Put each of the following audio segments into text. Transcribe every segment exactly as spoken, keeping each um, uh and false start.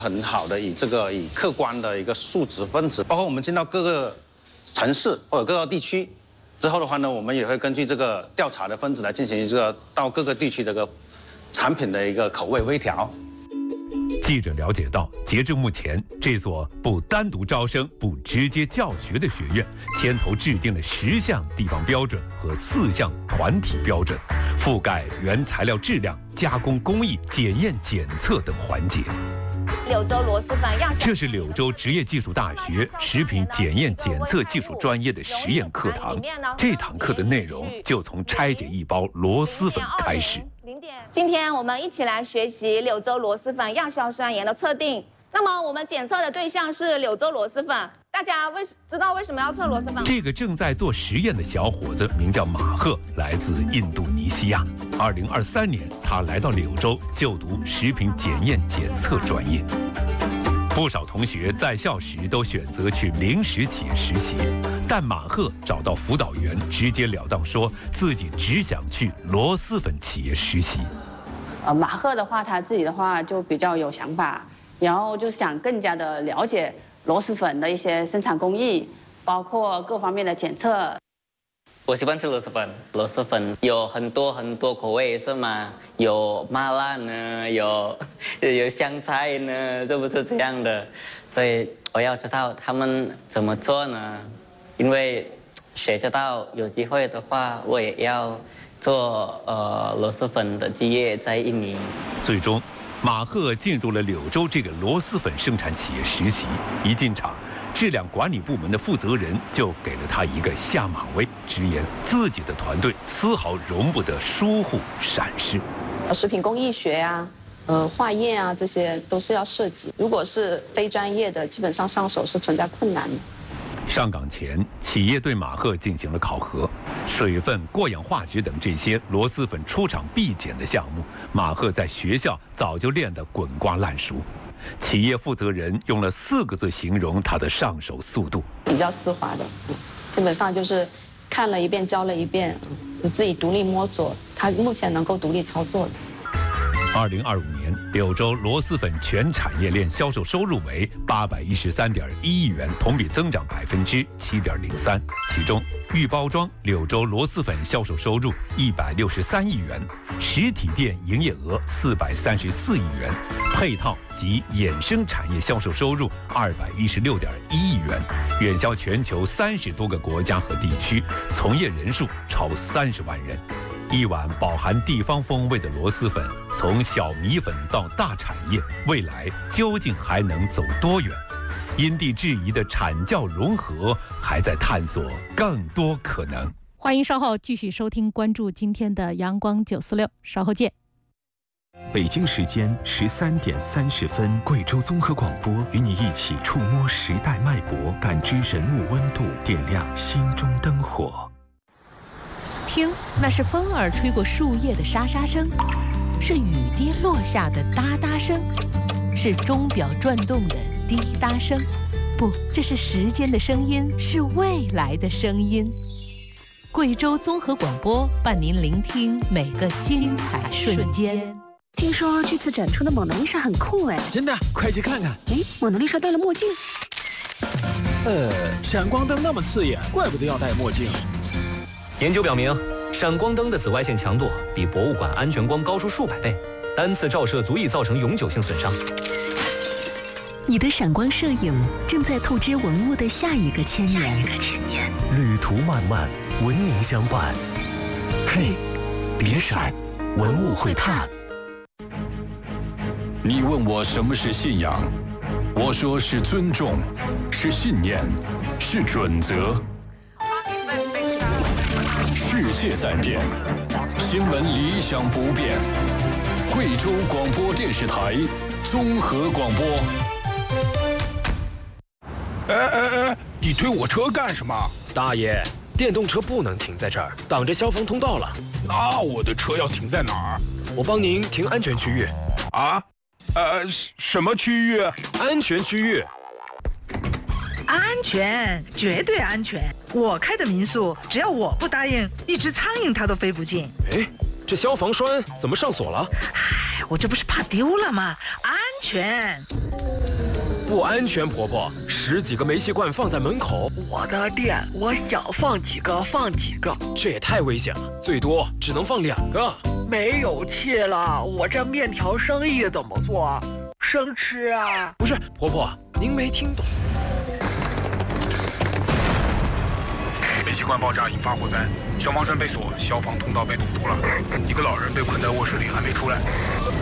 很好的以这个以客观的一个数值分值，包括我们进到各个城市或者各个地区之后的话呢，我们也会根据这个调查的分值来进行这个到各个地区的一个产品的一个口味微调。 记者了解到，截至目前，这所不单独招生、不直接教学的学院，牵头制定了十项地方标准和四项团体标准，覆盖原材料质量、加工工艺、检验检测等环节。 柳州螺蛳粉样这是柳州职业技术大学食品检验检测技术专业的实验课堂。这堂课的内容就从拆解一包螺蛳粉开始。 今天我们一起来学习柳州螺蛳粉样效酸盐的测定。那么我们检测的对象是柳州螺蛳粉，大家为知道为什么要测螺蛳粉？ 这个正在做实验的小伙子名叫马赫，来自印度尼西亚。二零二三年，他来到柳州就读食品检验检测专业。不少同学在校时都选择去零食企业实习，但马赫找到辅导员，直截了当说自己只想去螺蛳粉企业实习。 呃，马赫的话，他自己的话就比较有想法，然后就想更加的了解螺蛳粉的一些生产工艺，包括各方面的检测。 我喜欢吃螺蛳粉，螺蛳粉有很多很多口味是吗？有麻辣呢，有有香菜呢，是不是这样的？所以我要知道他们怎么做呢？因为谁知道有机会的话，我也要做呃螺蛳粉的基业在印尼。 最终，马赫进入了柳州这个螺蛳粉生产企业实习。一进场，质量管理部门的负责人就给了他一个下马威，直言自己的团队丝毫容不得疏忽闪失。 食品工艺学啊，呃，化验啊，这些都是要涉及。如果是非专业的，基本上上手是存在困难的。 上岗前，企业对马赫进行了考核，水分、过氧化值等这些螺蛳粉出厂必检的项目，马赫在学校早就练得滚瓜烂熟。企业负责人用了四个字形容他的上手速度： 比较丝滑的，基本上就是看了一遍教了一遍，自己独立摸索，他目前能够独立操作的。 二零二五年，柳州螺蛳粉全产业链销售收入为八百一十三点一亿元，同比增长百分之七点零三。其中，预包装柳州螺蛳粉销售收入一百六十三亿元，实体店营业额四百三十四亿元，配套及衍生产业销售收入二百一十六点一亿元，远销全球三十多个国家和地区，从业人数超三十万人。一碗饱含地方风味的螺蛳粉，从小米粉到大产业，未来究竟还能走多远？因地制宜的产教融合，还在探索更多可能。 欢迎稍后继续收听，关注今天的阳光九四六，稍后见。 北京时间十三点三十分，贵州综合广播与你一起触摸时代脉搏，感知人物温度，点亮心中灯火。 听，那是风儿吹过树叶的沙沙声，是雨滴落下的哒哒声，是钟表转动的滴答声。不，这是时间的声音，是未来的声音。贵州综合广播伴您聆听每个精彩瞬间。 听说这次展出的蒙娜丽莎很酷哎， 真的，快去看看。 哎，蒙娜丽莎戴了墨镜。 呃，闪光灯那么刺眼，怪不得要戴墨镜。 研究表明，闪光灯的紫外线强度比博物馆安全光高出数百倍，单次照射足以造成永久性损伤。 你的闪光摄影正在透支文物的下一个千年。 旅途漫漫，文明相伴。嘿，别闪，文物会探。 你问我什么是信仰，我说是尊重，是信念，是准则。世界在变，新闻理想不变。贵州广播电视台综合广播。 哎哎哎，你推我车干什么？ 大爷，电动车不能停在这儿，挡着消防通道了。 那我的车要停在哪儿？ 我帮您停安全区域。 啊？呃，什么区域？ 安全区域。 安全，绝对安全。我开的民宿，只要我不答应，一只苍蝇它都飞不进。 哎，这消防栓怎么上锁了？ 哎，我这不是怕丢了吗？安全。 不安全，婆婆。十几个煤气罐放在门口， 我的店，我想放几个放几个， 这也太危险了，最多只能放两个。 没有气了，我这面条生意怎么做？生吃啊？ 不是，婆婆，您没听懂。 煤气罐爆炸引发火灾，消防栓被锁，消防通道被堵住了，一个老人被困在卧室里还没出来。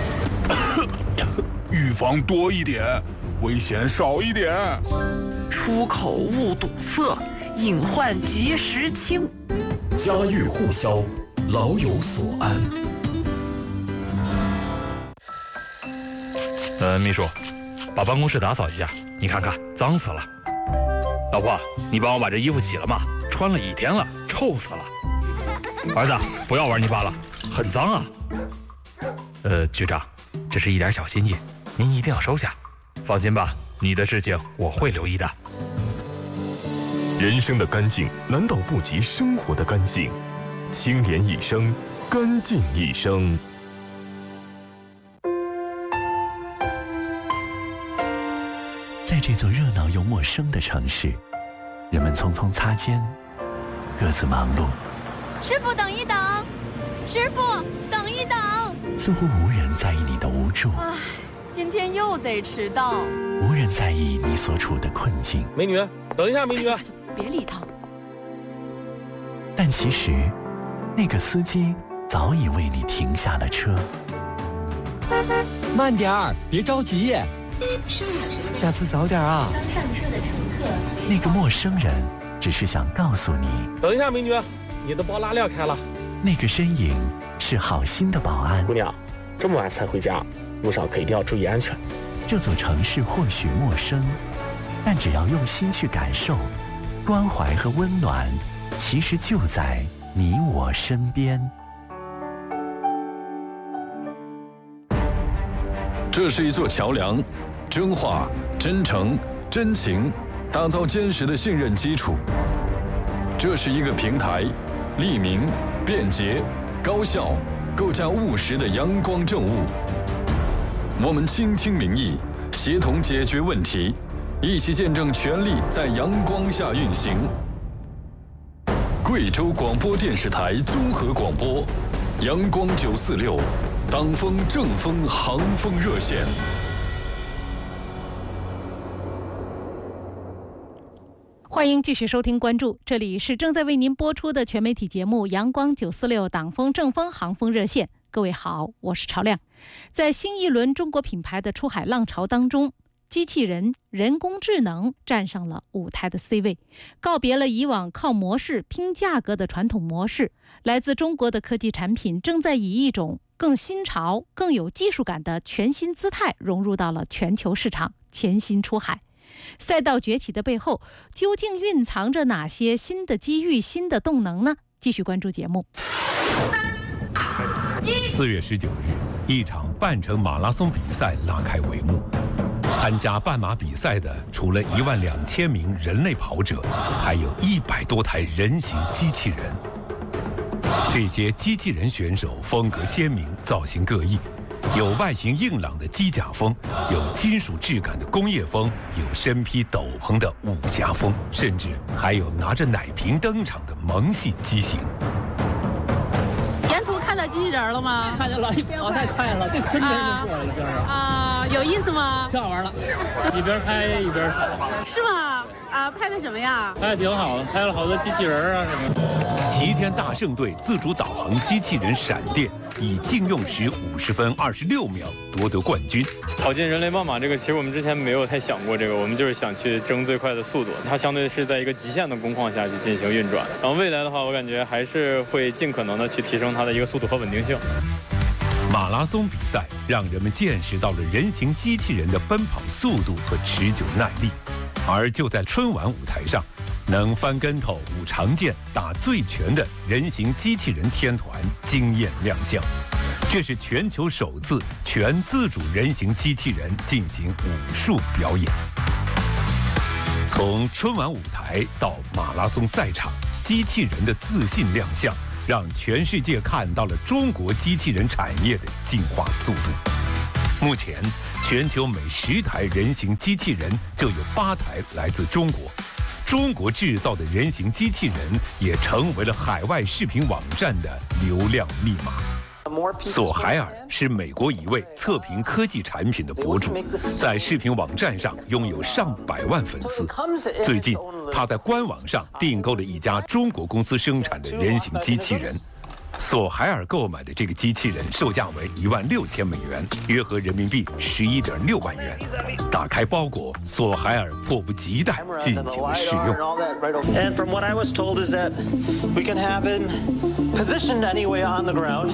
预防多一点，危险少一点。 出口勿堵塞，隐患及时清。 家喻户晓，老有所安。 呃，秘书，把办公室打扫一下，你看看，脏死了。老婆，你帮我把这衣服洗了吗？穿了一天了，臭死了。儿子，不要玩泥巴了，很脏啊。呃，局长，这是一点小心意，您一定要收下。放心吧，你的事情我会留意的。 人生的干净难道不及生活的干净？清廉一生，干净一生。 在这座热闹又陌生的城市，人们匆匆擦肩，各自忙碌。 师傅，等一等！师傅，等一等！ 似乎无人在意你的无助， 唉，今天又得迟到。 无人在意你所处的困境。 美女，等一下，美女， 别理他。 但其实，那个司机早已为你停下了车。 慢点儿，别着急。下次早点啊！ 刚上车的乘客，那个陌生人只是想告诉你， 等一下，美女，你的包拉链开了。 那个身影是好心的保安。 姑娘，这么晚才回家，路上可一定要注意安全。 这座城市或许陌生，但只要用心去感受，关怀和温暖，其实就在你我身边。 这是一座桥梁，真话、真诚、真情，打造坚实的信任基础。这是一个平台，利民、便捷、高效，构架务实的阳光政务。我们倾听民意，协同解决问题，一起见证权力在阳光下运行。贵州广播电视台综合广播，阳光九四六。党风正风航风热线， 欢迎继续收听关注，这里是正在为您播出的全媒体节目《阳光九四六党风正风航风热线》。各位好，我是朝亮。在新一轮中国品牌的出海浪潮当中，机器人、人工智能站上了舞台的 C 位，告别了以往靠模式拼价格的传统模式。来自中国的科技产品正在以一种更新潮、更有技术感的全新姿态融入到了全球市场，潜心出海。赛道崛起的背后，究竟蕴藏着哪些新的机遇、新的动能呢？继续关注节目。 四月十九日，一场半程马拉松比赛拉开帷幕。参加半马比赛的，除了一万两千名人类跑者，还有一百多台人形机器人。这些机器人选手风格鲜明，造型各异，有外形硬朗的机甲风，有金属质感的工业风，有身披斗篷的武侠风，甚至还有拿着奶瓶登场的萌系机型。 沿途看到机器人了吗？ 看见了，跑太快了，这真的是过来了，这是啊，有意思吗？ 挺好玩的，一边拍一边跑。 是吗？啊，拍的什么呀？ 拍的挺好的，拍了好多机器人啊什么的。 齐天大圣队自主导航机器人闪电以净用时五十分二十六秒夺得冠军。 跑进人类半马这个，其实我们之前没有太想过这个，我们就是想去争最快的速度。它相对是在一个极限的工况下去进行运转。然后未来的话，我感觉还是会尽可能的去提升它的一个速度和稳定性。 马拉松比赛让人们见识到了人形机器人的奔跑速度和持久耐力。而就在春晚舞台上，能翻跟头、舞长剑、打醉拳的人形机器人天团惊艳亮相。这是全球首次全自主人形机器人进行武术表演。从春晚舞台到马拉松赛场，机器人的自信亮相，让全世界看到了中国机器人产业的进化速度。目前， 全球每十台人形机器人就有八台来自中国。中国制造的人形机器人也成为了海外视频网站的流量密码。索海尔是美国一位测评科技产品的博主，在视频网站上拥有上百万粉丝。最近，他在官网上订购了一家中国公司生产的人形机器人。索海尔购买的这个机器人售价为一万六千美元，约合人民币十一点六万元。打开包裹，索海尔迫不及待进行了试用。 And from what I was told is that we can have him positioned anywhere on the ground,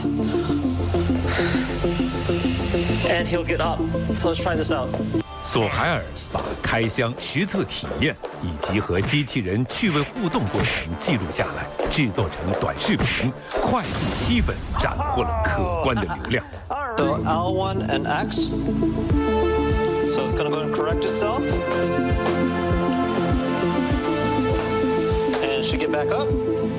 and he'll get up. So let's try this out. 索海尔把开箱、实测体验以及和机器人趣味互动过程记录下来，制作成短视频，快速吸粉，斩获了可观的流量。 So L one and X. So it's going to go and correct itself. And it should get back up.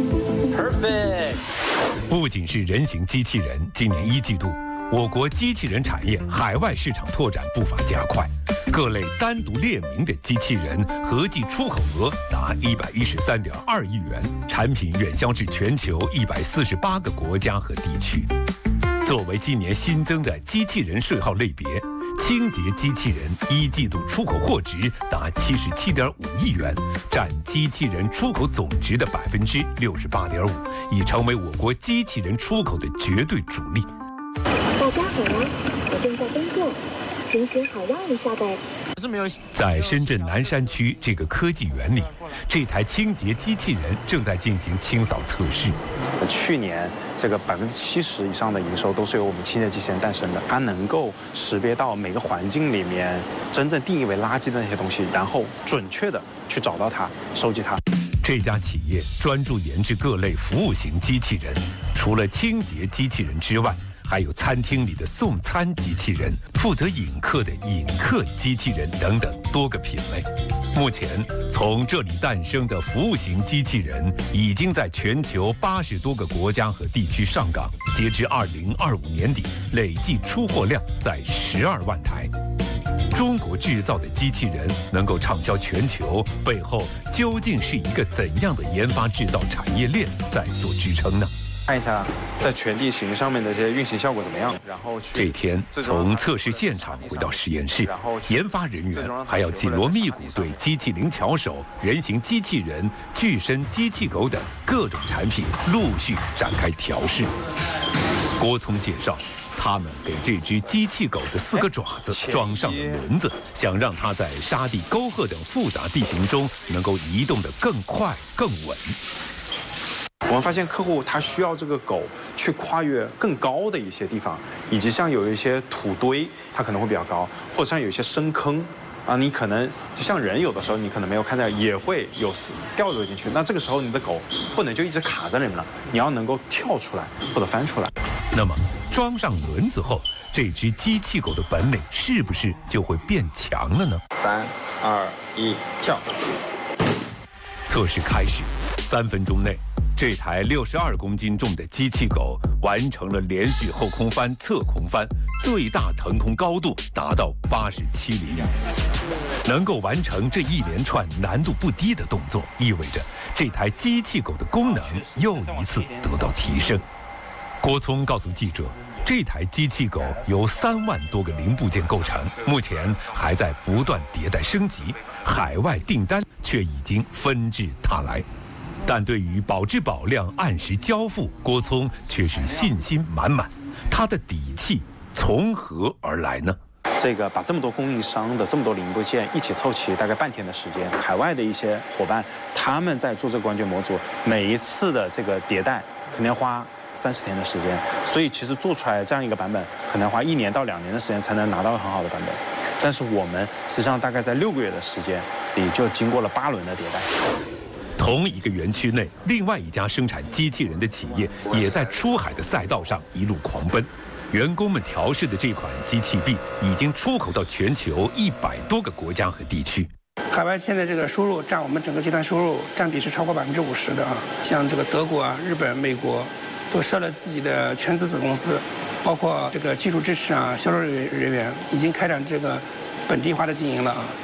Perfect. 不仅是人形机器人，今年一季度，我国机器人产业海外市场拓展步伐加快。各类单独列明的机器人合计出口额达一百一十三点二亿元，产品远销至全球一百四十八个国家和地区。作为今年新增的机器人税号类别，清洁机器人一季度出口货值达七十七点五亿元，占机器人出口总值的百分之六十八点五，已成为我国机器人出口的绝对主力。 大家好啊，我正在工作。寻寻海外一下呗。 在深圳南山区这个科技园里，这台清洁机器人正在进行清扫测试。 去年这个百分之七十以上的营收都是由我们清洁机器人诞生的，它能够识别到每个环境里面真正定义为垃圾的那些东西，然后准确的去找到它，收集它。 这家企业专注研制各类服务型机器人，除了清洁机器人之外，还有餐厅里的送餐机器人、负责引客的引客机器人等等多个品类。目前，从这里诞生的服务型机器人已经在全球八十多个国家和地区上岗，截至二零二五年底，累计出货量在十二万台。中国制造的机器人能够畅销全球，背后究竟是一个怎样的研发制造产业链在做支撑呢？ 看一下在全地形上面的这些运行效果怎么样，然后这天从测试现场回到实验室，研发人员还要紧锣密鼓对机器灵巧手、人形机器人、巨身机器狗等各种产品陆续展开调试。郭聪介绍，他们给这只机器狗的四个爪子装上了轮子，想让它在沙地、沟壑等复杂地形中能够移动得更快、更稳。 我们发现客户他需要这个狗去跨越更高的一些地方，以及像有一些土堆，它可能会比较高，或者像有一些深坑啊，你可能就像人有的时候你可能没有看到，也会有掉落进去。那这个时候你的狗不能就一直卡在里面了，你要能够跳出来或者翻出来。 那么装上轮子后，这只机器狗的本领是不是就会变强了呢？ 三、二、一，跳！ 测试开始，三分钟内。这台六十二公斤重的机器狗完成了连续后空翻、侧空翻，最大腾空高度达到八十七厘米。能够完成这一连串难度不低的动作，意味着这台机器狗的功能又一次得到提升。郭聪告诉记者，这台机器狗由三万多个零部件构成，目前还在不断迭代升级，海外订单却已经纷至沓来。但对于保质保量、按时交付，郭聪却是信心满满。他的底气从何而来呢？ 这个把这么多供应商的这么多零部件一起凑齐，大概半天的时间。海外的一些伙伴，他们在做这个光学模组，每一次的这个迭代可能要花三十天的时间，所以其实做出来这样一个版本，可能花一年到两年的时间才能拿到很好的版本。但是我们实际上大概在六个月的时间里，就经过了八轮的迭代。 同一个园区内，另外一家生产机器人的企业也在出海的赛道上一路狂奔。员工们调试的这款机器臂已经出口到全球一百多个国家和地区。 海外现在这个输入占我们整个集团收入占比是超过百分之五十的啊。像这个德国啊、日本、美国，都设了自己的全资子公司， 包括这个技术支持啊、销售人员已经开展这个本地化的经营了啊。